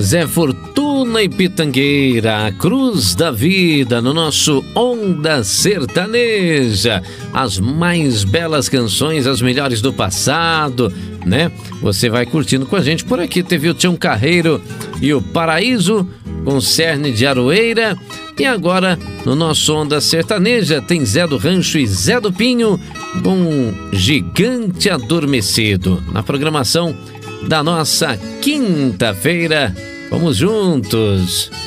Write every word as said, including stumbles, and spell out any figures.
Zé Fortuna e Pitangueira, a Cruz da Vida, no nosso Onda Sertaneja. As mais belas canções, as melhores do passado, né? Você vai curtindo com a gente por aqui. Teve o Tião Carreiro e o Paraíso, com Cerne de Aroeira. E agora, no nosso Onda Sertaneja, tem Zé do Rancho e Zé do Pinho, com Gigante Adormecido. Na programação da nossa quinta-feira. Vamos juntos!